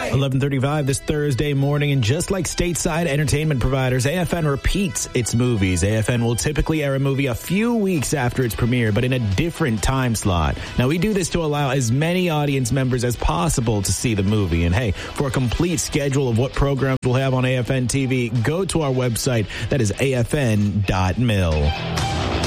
11:35 this Thursday morning, and just like stateside entertainment providers, AFN repeats its movies. AFN will typically air a movie a few weeks after its premiere, but in a different time slot. Now, we do this to allow as many audience members as possible to see the movie. And hey, for a complete schedule of what programs we'll have on AFN TV, go to our website. That is afn.mil.